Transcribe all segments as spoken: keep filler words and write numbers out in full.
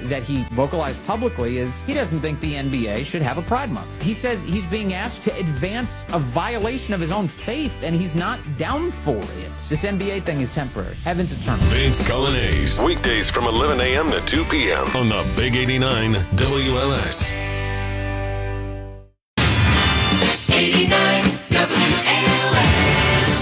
that he vocalized publicly is he doesn't think the N B A should have a Pride Month. He says he's being asked to advance a violation of his own faith, and he's not down for it. This N B A thing is temporary. Heaven's eternal. Vince Coglianese, weekdays from eleven a.m. to two p.m. on the Big eighty-nine W L S. eighty-nine W L S.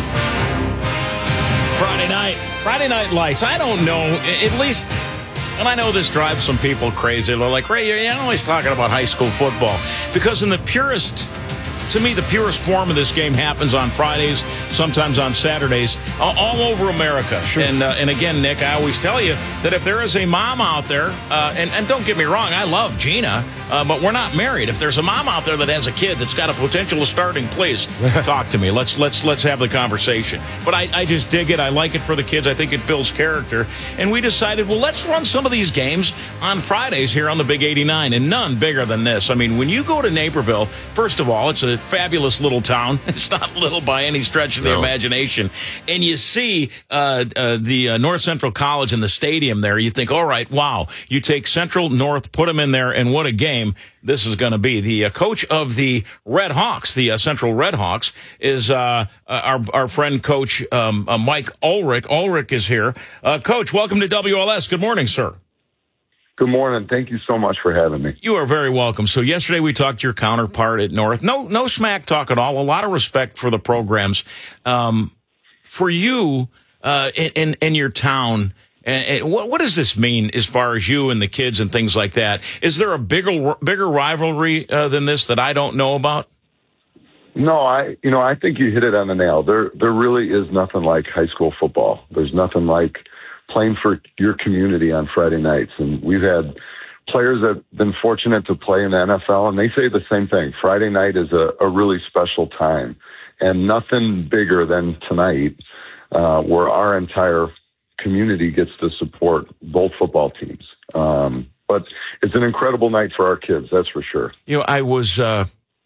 Friday night. Friday Night Lights. I don't know, at least, and I know this drives some people crazy. They're like, Ray, you're always talking about high school football. Because in the purest, to me, the purest form of this game happens on Fridays, sometimes on Saturdays, all over America. Sure. And uh, and again, Nick, I always tell you that if there is a mom out there, uh, and, and don't get me wrong, I love Gina, uh, but we're not married. If there's a mom out there that has a kid that's got a potential of starting, please talk to me. Let's let's let's have the conversation. But I, I just dig it. I like it for the kids. I think it builds character. And we decided, well, let's run some of these games on Fridays here on the Big eighty-nine, and none bigger than this. I mean, when you go to Naperville, first of all, it's a fabulous little town. It's not little by any stretch of the no. imagination. And you see uh, uh, the uh, North Central College and the stadium there. You think, all right, wow. You take Central North, put them in there, and what a game this is going to be. The uh, coach of the Red Hawks, the uh, Central Red Hawks, is uh, our our friend Coach um, uh, Mike Ulrich. Ulrich is here. Uh, Coach, welcome to W L S. Good morning, sir. Good morning. Thank you so much for having me. You are very welcome. So yesterday we talked to your counterpart at North. No, no smack talk at all. A lot of respect for the programs. Um, for you, uh, in, in, in your town, and, and what, what does this mean as far as you and the kids and things like that? Is there a bigger, bigger rivalry uh, than this that I don't know about? No, I, you know, I think you hit it on the nail. There, there really is nothing like high school football. There's nothing like playing for your community on Friday nights. And we've had players that have been fortunate to play in the N F L, and they say the same thing. Friday night is a, a really special time, and nothing bigger than tonight, uh, where our entire community gets to support both football teams. Um, but it's an incredible night for our kids, that's for sure. You know, I was, uh,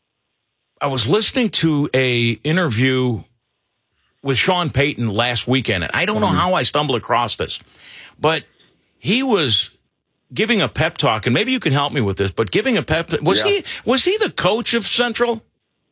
I was listening to a interview with Sean Payton last weekend, and I don't know how I stumbled across this, but he was giving a pep talk, and maybe you can help me with this, but giving a pep talk, was yeah. he was he the coach of Central?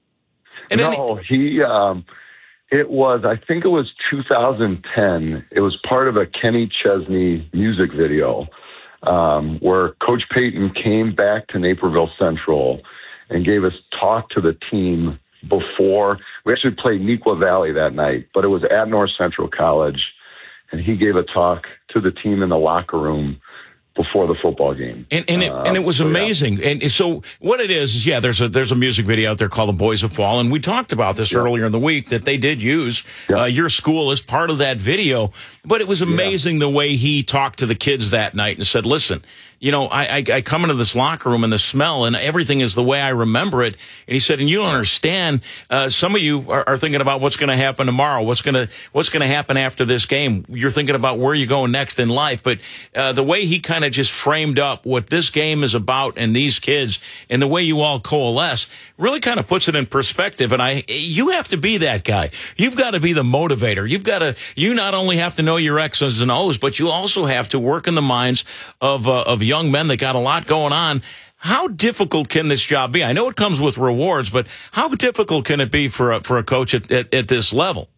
And no, he, he um, it was, I think it was two thousand ten. It was part of a Kenny Chesney music video um, where Coach Payton came back to Naperville Central and gave us talk to the team before. We actually played Neuqua Valley that night, but it was at North Central College, and he gave a talk to the team in the locker room before the football game. And, and, it, uh, and it was so amazing. Yeah. And so what it is, is, yeah, there's a there's a music video out there called The Boys Have Fallen. And we talked about this yeah. earlier in the week, that they did use yeah. uh, your school as part of that video. But it was amazing yeah. the way he talked to the kids that night and said, listen, you know, I, I, I come into this locker room and the smell and everything is the way I remember it. And he said, and you don't understand, uh, some of you are, are thinking about what's going to happen tomorrow, what's going to what's going to happen after this game. You're thinking about where you're going next in life. But uh, the way he kind of just framed up what this game is about and these kids and the way you all coalesce really kind of puts it in perspective. And I, you have to be that guy. You've got to be the motivator. You've got to, you not only have to know your X's and O's, but you also have to work in the minds of, uh, of young men that got a lot going on. How difficult can this job be? I know it comes with rewards, but how difficult can it be for a, for a coach at, at, at this level?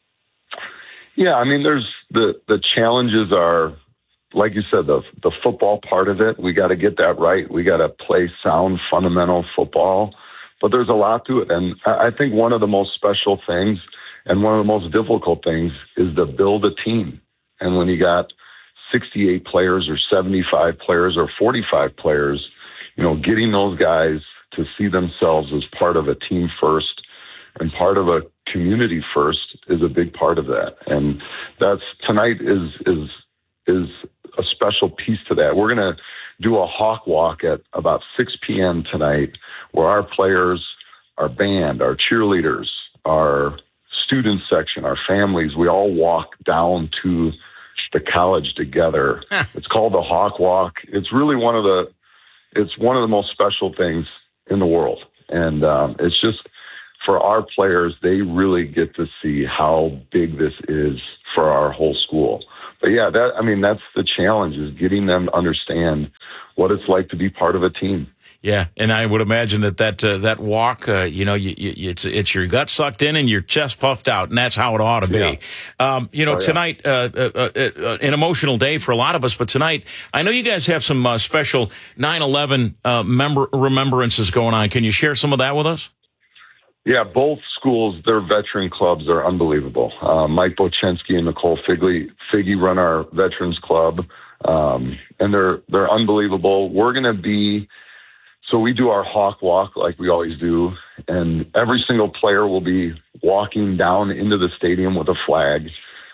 Yeah, I mean, there's the, the challenges are, like you said, the the football part of it. We got to get that right. We got to play sound, fundamental football. But there's a lot to it. And I think one of the most special things and one of the most difficult things is to build a team. And when you got sixty-eight players or seventy-five players or forty-five players, you know, getting those guys to see themselves as part of a team first and part of a community first is a big part of that. And that's tonight is is is a special piece to that. We're going to do a hawk walk at about six p.m. tonight where our players, our band, our cheerleaders, our student section, our families, we all walk down to the college together. Huh. It's called the Hawk Walk. It's really one of the, it's one of the most special things in the world. And um, it's just for our players, they really get to see how big this is for our whole school. But yeah, that, I mean, that's the challenge, is getting them to understand what it's like to be part of a team. Yeah, and I would imagine that that uh, that walk, uh, you know, you, you, it's it's your gut sucked in and your chest puffed out, and that's how it ought to be. Yeah. Um, you know, oh, yeah. tonight, uh, uh, uh, an emotional day for a lot of us, but tonight, I know you guys have some uh, special nine eleven uh, member remembrances going on. Can you share some of that with us? Yeah, both schools, their veteran clubs are unbelievable. Uh, Mike Bochensky and Nicole Figgy, Figgy run our Veterans Club, um, and they're they're unbelievable. We're going to be, so we do our Hawk Walk like we always do, and every single player will be walking down into the stadium with a flag,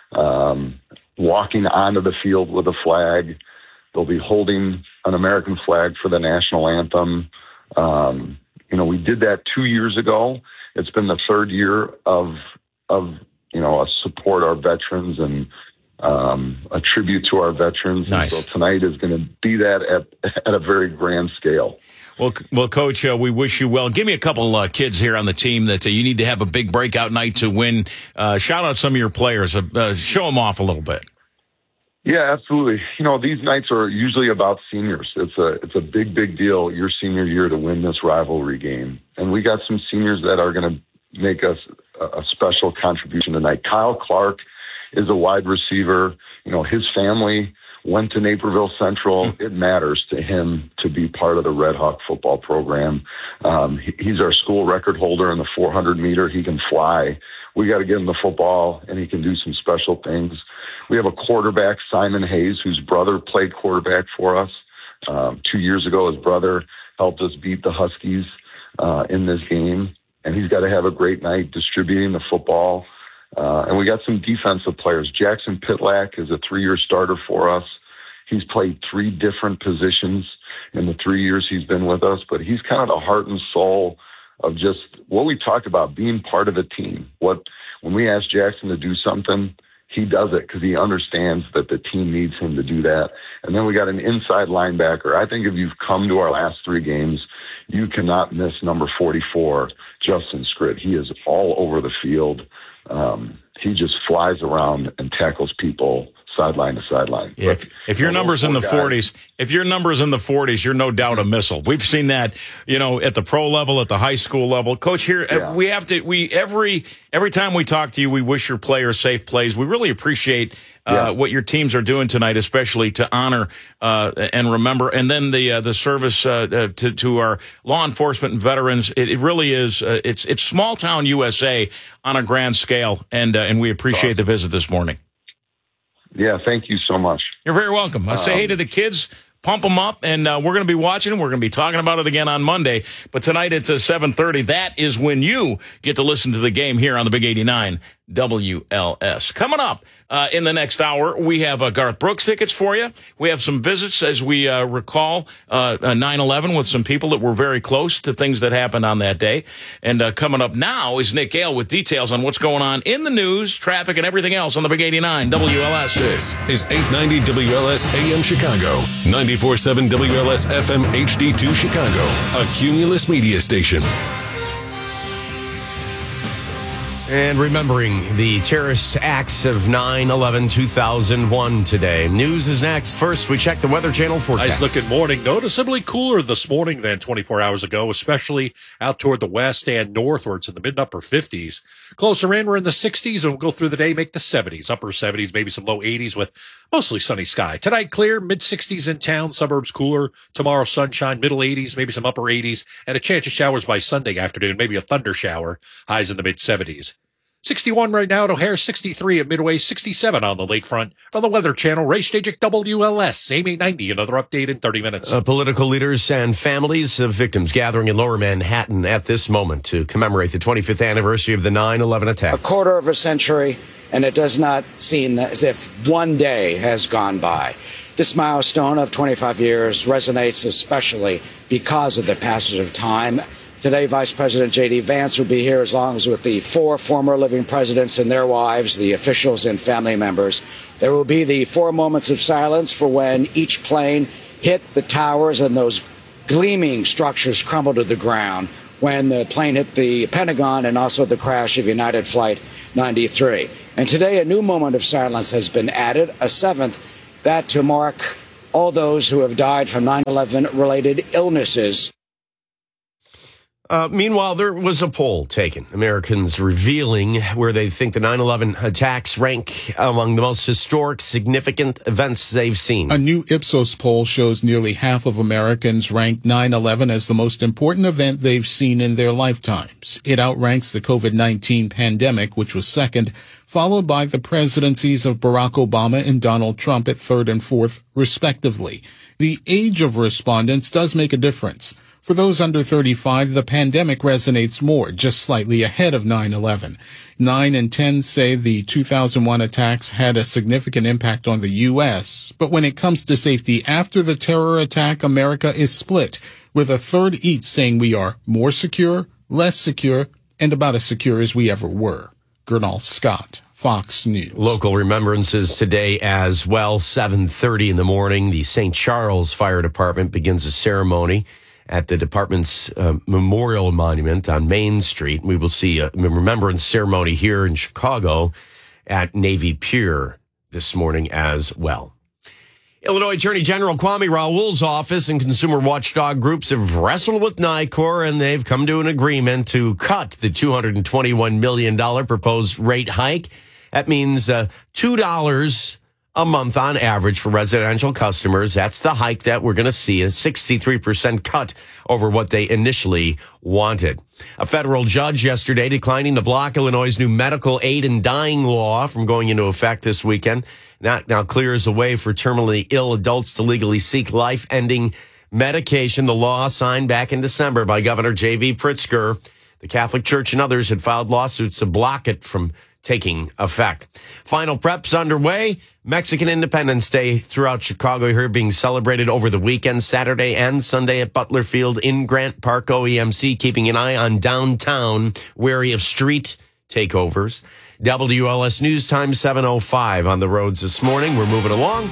um, walking onto the field with a flag. They'll be holding an American flag for the national anthem. Um, you know, we did that two years ago. It's been the third year of, of you know, a support our veterans and um, a tribute to our veterans. Nice. And so tonight is going to be that at, at a very grand scale. Well, well, Coach, uh, we wish you well. Give me a couple uh, kids here on the team that uh, you need to have a big breakout night to win. Uh, shout out some of your players. Uh, uh, show them off a little bit. Yeah, absolutely. You know, these nights are usually about seniors. It's a it's a big, big deal your senior year to win this rivalry game. And we got some seniors that are going to make us a, a special contribution tonight. Kyle Clark is a wide receiver. You know, his family went to Naperville Central. It matters to him to be part of the Red Hawk football program. Um, he, he's our school record holder in the four hundred meter. He can fly. We got to get him the football, and he can do some special things. We have a quarterback, Simon Hayes, whose brother played quarterback for us. Um, two years ago, his brother helped us beat the Huskies uh, in this game, and he's got to have a great night distributing the football. Uh, and we got some defensive players. Jackson Pitlack is a three-year starter for us. He's played three different positions in the three years he's been with us, but he's kind of the heart and soul of just what we talked about, being part of a team. What when we ask Jackson to do something, he does it because he understands that the team needs him to do that. And then we got an inside linebacker. I think if you've come to our last three games, you cannot miss number forty-four, Justin Scritt. He is all over the field. Um, he just flies around and tackles people sideline to sideline. Yeah, if, if your number's in the forties, if your number's in the forties, you're no doubt a missile. We've seen that, you know, at the pro level, at the high school level. Coach, here Yeah. we have to. We every every time we talk to you, we wish your players safe plays. We really appreciate uh, Yeah. what your teams are doing tonight, especially to honor uh, and remember, and then the uh, the service uh, uh, to to our law enforcement and veterans. It, it really is. Uh, it's it's small town U S A on a grand scale, and uh, and we appreciate the visit this morning. Yeah, thank you so much. You're very welcome. I say hey to the kids, pump them up, and uh, we're going to be watching. We're going to be talking about it again on Monday. But tonight it's uh, seven thirty. That is when you get to listen to the game here on the Big eighty-nine W L S. Coming up uh, in the next hour, we have uh, Garth Brooks tickets for you. We have some visits, as we uh, recall, uh, uh, nine eleven with some people that were very close to things that happened on that day. And uh, coming up now is Nick Gale with details on what's going on in the news, traffic, and everything else on the Big eighty-nine W L S. This is eight ninety W L S A M Chicago, ninety-four point seven W L S F M H D two Chicago, a Cumulus media station. And remembering the terrorist acts of nine eleven two thousand one today. News is next. First, we check the Weather Channel forecast. Nice looking morning. Noticeably cooler this morning than twenty-four hours ago, especially out toward the west and north, where it's in the mid and upper fifties. Closer in, we're in the sixties, and we'll go through the day, make the seventies, upper seventies, maybe some low eighties with mostly sunny sky. Tonight, clear, mid sixties in town, suburbs cooler. Tomorrow, sunshine, middle eighties, maybe some upper eighties, and a chance of showers by Sunday afternoon, maybe a thunder shower, highs in the mid seventies. sixty-one right now at O'Hare, sixty-three at Midway, sixty-seven on the lakefront. From the Weather Channel, Ray Stajic, W L S, A M eight ninety, another update in thirty minutes. Uh, political leaders and families of victims gathering in Lower Manhattan at this moment to commemorate the twenty-fifth anniversary of the nine eleven attack. A quarter of a century, and it does not seem as if one day has gone by. This milestone of twenty-five years resonates especially because of the passage of time. Today, Vice President J D. Vance will be here as long as with the four former living presidents and their wives, the officials and family members. There will be the four moments of silence for when each plane hit the towers and those gleaming structures crumbled to the ground, when the plane hit the Pentagon, and also the crash of United Flight ninety-three. And today, a new moment of silence has been added, a seventh, that to mark all those who have died from nine eleven related illnesses. Uh, meanwhile, there was a poll taken. Americans revealing where they think the nine eleven attacks rank among the most historic, significant events they've seen. A new Ipsos poll shows nearly half of Americans rank nine eleven as the most important event they've seen in their lifetimes. It outranks the COVID nineteen pandemic, which was second, followed by the presidencies of Barack Obama and Donald Trump at third and fourth, respectively. The age of respondents does make a difference. For those under thirty-five, the pandemic resonates more, just slightly ahead of nine eleven. Nine and ten say the two thousand one attacks had a significant impact on the U S, but when it comes to safety after the terror attack, America is split, with a third each saying we are more secure, less secure, and about as secure as we ever were. Gernal Scott, Fox News. Local remembrances today as well. seven thirty in the morning, the Saint Charles Fire Department begins a ceremony at the department's uh, memorial monument on Main Street. We will see a remembrance ceremony here in Chicago at Navy Pier this morning as well. Illinois Attorney General Kwame Raoul's office and consumer watchdog groups have wrestled with NICOR, and they've come to an agreement to cut the two hundred twenty-one million dollars proposed rate hike. That means uh, two dollars a month on average for residential customers. That's the hike that we're going to see, a sixty-three percent cut over what they initially wanted. A federal judge yesterday declining to block Illinois' new medical aid in dying law from going into effect this weekend. That now clears the way for terminally ill adults to legally seek life-ending medication. The law signed back in December by Governor J B Pritzker. The Catholic Church and others had filed lawsuits to block it from taking effect. Final preps underway. Mexican Independence Day throughout Chicago here being celebrated over the weekend, Saturday and Sunday at Butler Field in Grant Park. O E M C keeping an eye on downtown, wary of street takeovers. W L S News Time seven oh five on the roads this morning. We're moving along.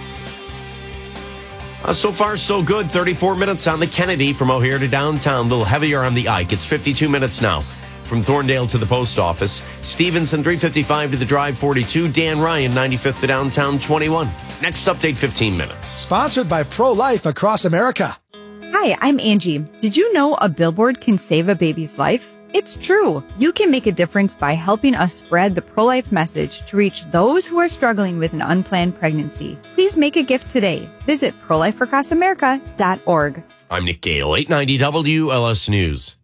Uh, so far, so good. thirty-four minutes on the Kennedy from O'Hare to downtown. A little heavier on the Ike. It's fifty-two minutes now. From Thorndale to the post office. Stevenson, three fifty-five to the drive, forty-two. Dan Ryan, ninety-fifth to downtown, twenty-one. Next update, fifteen minutes. Sponsored by Pro-Life Across America. Hi, I'm Angie. Did you know a billboard can save a baby's life? It's true. You can make a difference by helping us spread the pro-life message to reach those who are struggling with an unplanned pregnancy. Please make a gift today. Visit pro life across america dot org. I'm Nick Gale, eight ninety W L S News.